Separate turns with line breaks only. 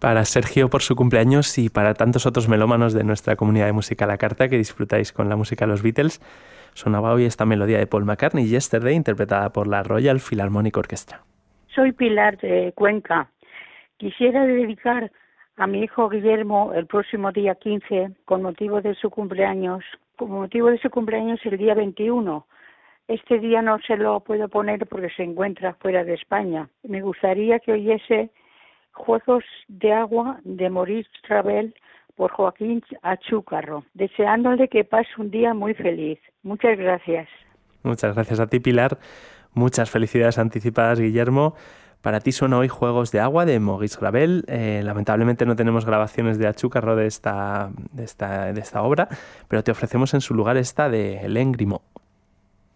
Para Sergio por su cumpleaños y para tantos otros melómanos de nuestra comunidad de música a la carta que disfrutáis con la música de los Beatles, sonaba hoy esta melodía de Paul McCartney, Yesterday, interpretada por la Royal Philharmonic Orchestra.
Soy Pilar de Cuenca. Quisiera dedicar a mi hijo Guillermo el próximo día 15 con motivo de su cumpleaños. Con motivo de su cumpleaños el día 21. Este día no se lo puedo poner porque se encuentra fuera de España. Me gustaría que oyese Juegos de Agua de Maurice Ravel por Joaquín Achúcarro, deseándole que pase un día muy feliz. Muchas gracias.
Muchas gracias a ti, Pilar. Muchas felicidades anticipadas, Guillermo. Para ti suena hoy Juegos de Agua de Maurice Ravel. Lamentablemente no tenemos grabaciones de Achúcarro de esta obra, pero te ofrecemos en su lugar esta de Hélène Grimaud.